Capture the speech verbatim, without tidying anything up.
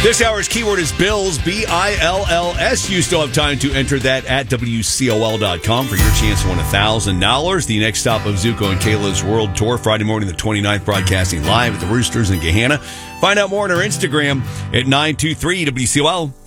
This hour's keyword is Bills, B I L L S. You still have time to enter that at W C O L dot com for your chance to win one thousand dollars. The next stop of Zuko and Kayla's World Tour, Friday morning the twenty-ninth, broadcasting live at the Roosters in Gahanna. Find out more on our Instagram at nine two three W C O L.